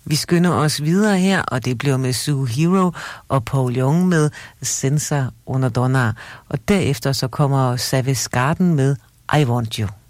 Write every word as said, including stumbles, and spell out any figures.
Vi skynder os videre her, og det bliver med Sue Hero og Paul Young med Senza una donna. Og derefter så kommer Savage Garden med I Want You.